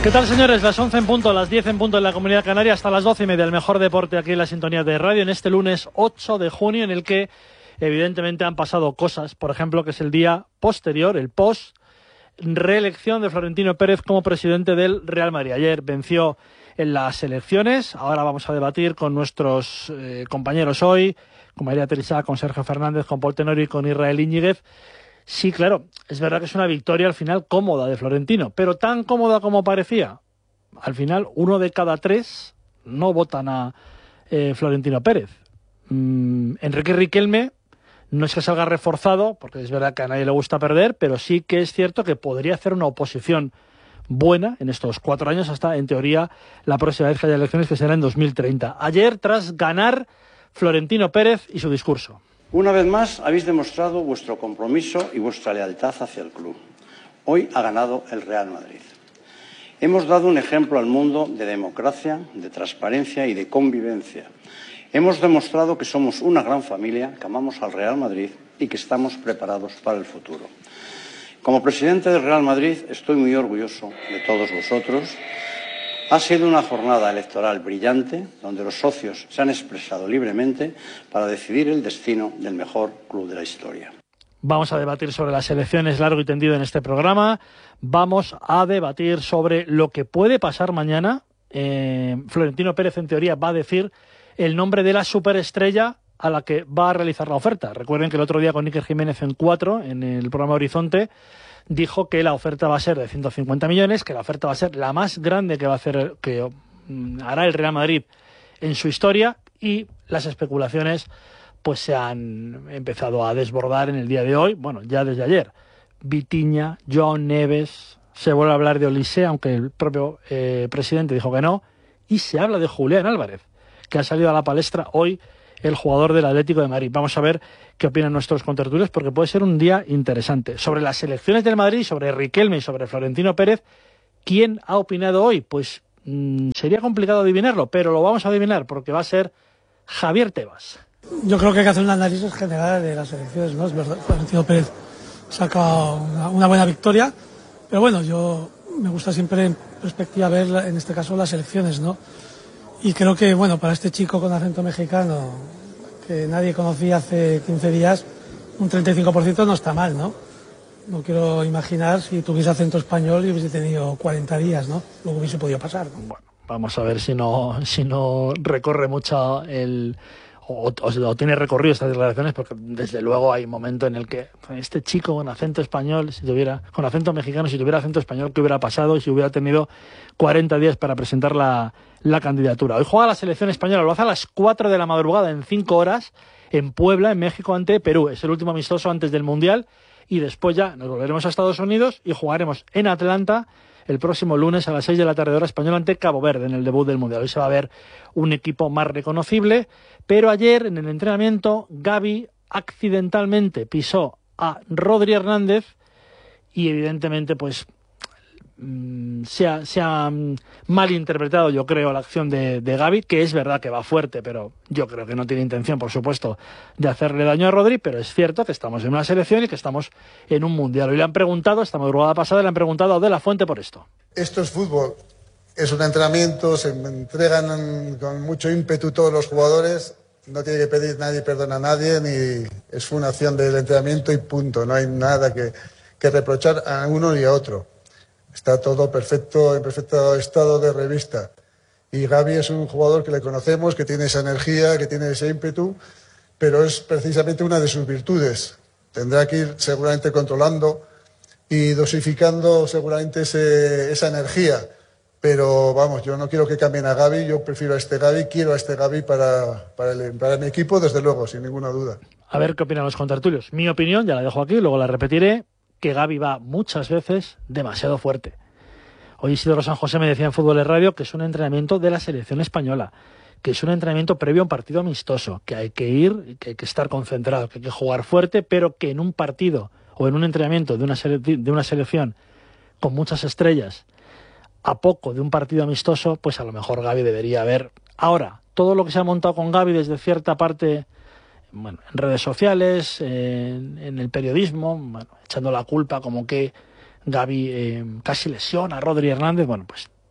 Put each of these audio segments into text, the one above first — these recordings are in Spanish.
¿Qué tal, señores? Las 11 en punto, las 10 en punto en la Comunidad Canaria, hasta las 12:30, el mejor deporte aquí en la sintonía de radio, en este lunes 8 de junio, en el que evidentemente han pasado cosas, por ejemplo, que es el día posterior, el post reelección de Florentino Pérez como presidente del Real Madrid. Ayer venció en las elecciones, ahora vamos a debatir con nuestros compañeros hoy, con María Teresa, con Sergio Fernández, con Paul Tenorio y con Israel Íñiguez. Sí, claro, es verdad que es una victoria al final cómoda de Florentino, pero tan cómoda como parecía. Al final, 1 de cada 3 no votan a Florentino Pérez. Enrique Riquelme no es que salga reforzado, porque es verdad que a nadie le gusta perder, pero sí que es cierto que podría hacer una oposición buena en estos 4 años, hasta, en teoría, la próxima vez que haya elecciones, que será en 2030. Ayer, tras ganar, Florentino Pérez y su discurso. Una vez más habéis demostrado vuestro compromiso y vuestra lealtad hacia el club. Hoy ha ganado el Real Madrid. Hemos dado un ejemplo al mundo de democracia, de transparencia y de convivencia. Hemos demostrado que somos una gran familia, que amamos al Real Madrid y que estamos preparados para el futuro. Como presidente del Real Madrid estoy muy orgulloso de todos vosotros. Ha sido una jornada electoral brillante, donde los socios se han expresado libremente para decidir el destino del mejor club de la historia. Vamos a debatir sobre las elecciones largo y tendido en este programa. Vamos a debatir sobre lo que puede pasar mañana. Florentino Pérez, en teoría, va a decir el nombre de la superestrella a la que va a realizar la oferta. Recuerden que el otro día con Iker Jiménez en 4, en el programa Horizonte, dijo que la oferta va a ser de 150 millones, que la oferta va a ser la más grande que hará el Real Madrid en su historia, y las especulaciones pues se han empezado a desbordar en el día de hoy, bueno, ya desde ayer. Vitinha, Joao Neves, se vuelve a hablar de Olise, aunque el propio presidente dijo que no, y se habla de Julián Álvarez, que ha salido a la palestra hoy, el jugador del Atlético de Madrid. Vamos a ver qué opinan nuestros contertulios, porque puede ser un día interesante. Sobre las elecciones del Madrid, sobre Riquelme y sobre Florentino Pérez, ¿quién ha opinado hoy? Pues sería complicado adivinarlo, pero lo vamos a adivinar, porque va a ser Javier Tebas. Yo creo que hay que hacer un análisis general de las elecciones, ¿no? Es verdad, Florentino Pérez saca una buena victoria, pero bueno, yo me gusta siempre en perspectiva ver, en este caso, las elecciones, ¿no? Y creo que, bueno, para este chico con acento mexicano, que nadie conocía hace 15 días, un 35% no está mal, ¿no? No quiero imaginar si tuviese acento español y hubiese tenido 40 días, ¿no? Luego hubiese podido pasar, ¿no? Bueno, vamos a ver si no recorre mucho o tiene recorrido estas declaraciones, porque desde luego hay un momento en el que este chico con acento español, con acento mexicano, si tuviera acento español, ¿qué hubiera pasado? Y si hubiera tenido 40 días para presentar la candidatura. Hoy juega la selección española, lo hace a las 4 de la madrugada, en 5 horas, en Puebla, en México, ante Perú. Es el último amistoso antes del Mundial, y después ya nos volveremos a Estados Unidos y jugaremos en Atlanta el próximo lunes a las 6 de la tarde hora española ante Cabo Verde, en el debut del Mundial. Hoy se va a ver un equipo más reconocible, pero ayer en el entrenamiento Gavi accidentalmente pisó a Rodri Hernández y evidentemente pues se ha malinterpretado, yo creo, la acción de Gavi, que es verdad que va fuerte, pero yo creo que no tiene intención, por supuesto, de hacerle daño a Rodri, pero es cierto que estamos en una selección y que estamos en un Mundial. Hoy le han preguntado, esta madrugada pasada, le han preguntado a De La Fuente por esto. Esto es fútbol, es un entrenamiento, se entregan con mucho ímpetu todos los jugadores, no tiene que pedir nadie perdón a nadie, ni es una acción del entrenamiento y punto, no hay nada que reprochar a uno ni a otro. Está todo perfecto, en perfecto estado de revista. Y Gavi es un jugador que le conocemos, que tiene esa energía, que tiene ese ímpetu, pero es precisamente una de sus virtudes. Tendrá que ir seguramente controlando y dosificando seguramente esa energía. Pero vamos, yo no quiero que cambien a Gavi, yo prefiero a este Gavi, quiero a este Gavi para mi equipo, desde luego, sin ninguna duda. A ver qué opinan los contertulios. Mi opinión, ya la dejo aquí, luego la repetiré, que Gavi va muchas veces demasiado fuerte. Hoy Isidoro San José me decía en Fútbol de Radio que es un entrenamiento de la selección española, que es un entrenamiento previo a un partido amistoso, que hay que ir, que hay que estar concentrado, que hay que jugar fuerte, pero que en un partido o en un entrenamiento de una selección con muchas estrellas, a poco de un partido amistoso, pues a lo mejor Gavi debería haber. Ahora, todo lo que se ha montado con Gavi desde cierta parte, bueno, en redes sociales, en el periodismo, bueno, echando la culpa como que Gavi casi lesiona a Rodri Hernández, bueno, pues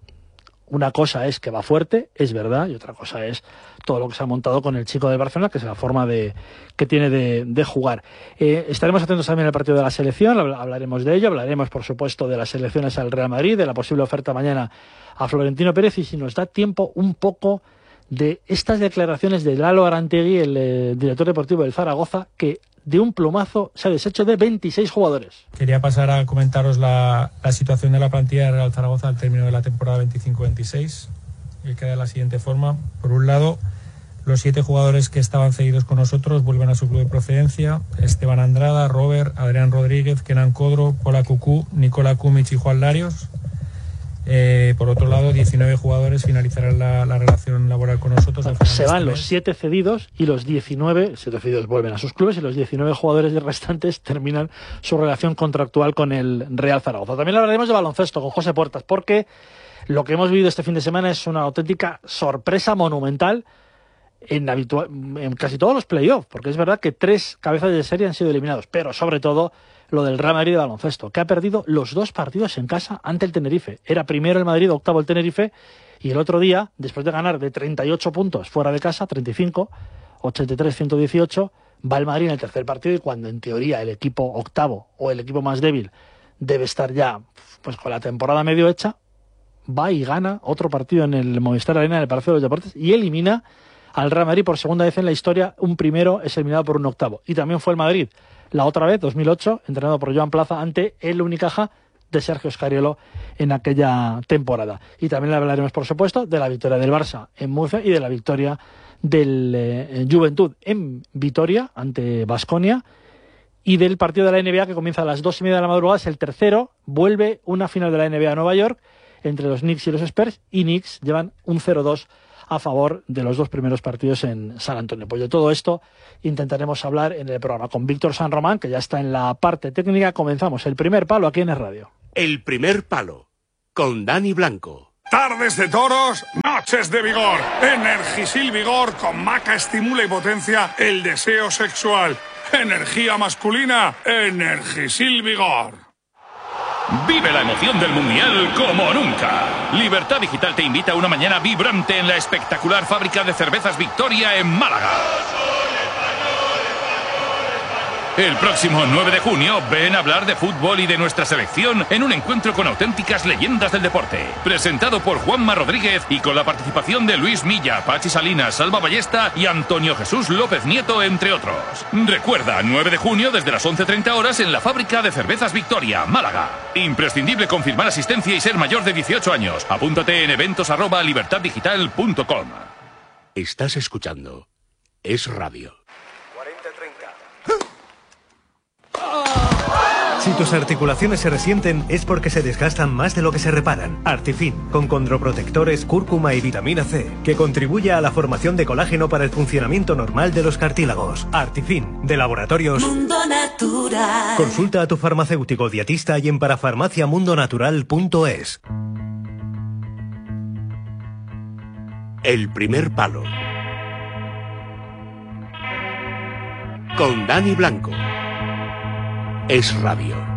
Una cosa es que va fuerte, es verdad, y otra cosa es todo lo que se ha montado con el chico del Barcelona, que es la forma que tiene de jugar. Estaremos atentos también al partido de la selección, hablaremos de ello, hablaremos por supuesto de las elecciones al Real Madrid, de la posible oferta mañana a Florentino Pérez, y si nos da tiempo un poco de estas declaraciones de Lalo Arantegui, el director deportivo del Zaragoza, que de un plumazo se ha deshecho de 26 jugadores. Quería pasar a comentaros la situación de la plantilla de Real Zaragoza al término de la temporada 25-26, que queda de la siguiente forma. Por un lado, los 7 jugadores que estaban cedidos con nosotros vuelven a su club de procedencia: Esteban Andrada, Robert, Adrián Rodríguez, Kenan Codro, Pola Cucú, Nicola Kumic y Juan Larios. Por otro lado, 19 jugadores finalizarán la relación laboral con nosotros. Se van los 7 cedidos y los 7 cedidos vuelven a sus clubes, y los 19 jugadores restantes terminan su relación contractual con el Real Zaragoza. También hablaremos de baloncesto con José Puertas, porque lo que hemos vivido este fin de semana es una auténtica sorpresa monumental en casi todos los playoffs, porque es verdad que 3 cabezas de serie han sido eliminados, pero sobre todo lo del Real Madrid de baloncesto, que ha perdido los 2 partidos en casa ante el Tenerife. Era primero el Madrid, octavo el Tenerife, y el otro día, después de ganar de 38 puntos fuera de casa, 35, 83-118, va el Madrid en el tercer partido, y cuando en teoría el equipo octavo o el equipo más débil debe estar ya pues con la temporada medio hecha, va y gana otro partido en el Movistar Arena, en el Palacio de los Deportes, y elimina al Real Madrid por segunda vez en la historia. Un primero es eliminado por un octavo. Y también fue el Madrid, la otra vez, 2008, entrenado por Joan Plaza, ante el Unicaja de Sergio Scariolo en aquella temporada. Y también le hablaremos, por supuesto, de la victoria del Barça en Murcia y de la victoria del Juventud en Vitoria ante Baskonia, y del partido de la NBA que comienza a las 2:30 de la madrugada. Es el tercero, vuelve una final de la NBA a Nueva York entre los Knicks y los Spurs, y Knicks llevan un 0-2 a favor de los 2 primeros partidos en San Antonio. Pues de todo esto intentaremos hablar en el programa con Víctor San Román, que ya está en la parte técnica. Comenzamos el primer palo aquí en Es Radio. El primer palo, con Dani Blanco. Tardes de toros, noches de vigor. Energisil Vigor con maca estimula y potencia el deseo sexual. Energía masculina, Energisil Vigor. Vive la emoción del Mundial como nunca. Libertad Digital te invita a una mañana vibrante en la espectacular fábrica de cervezas Victoria en Málaga. El próximo 9 de junio, ven a hablar de fútbol y de nuestra selección en un encuentro con auténticas leyendas del deporte. Presentado por Juanma Rodríguez y con la participación de Luis Milla, Pachi Salinas, Salva Ballesta y Antonio Jesús López Nieto, entre otros. Recuerda, 9 de junio desde las 11:30 horas en la fábrica de cervezas Victoria, Málaga. Imprescindible confirmar asistencia y ser mayor de 18 años. Apúntate en eventos@libertaddigital.com. Estás escuchando Es Radio. Si tus articulaciones se resienten es porque se desgastan más de lo que se reparan. Artifin, con condroprotectores, cúrcuma y vitamina C, que contribuye a la formación de colágeno para el funcionamiento normal de los cartílagos. Artifin, de Laboratorios Mundo Natural. Consulta a tu farmacéutico dietista y en parafarmaciamundonatural.es. El primer palo, con Dani Blanco. Es Radio.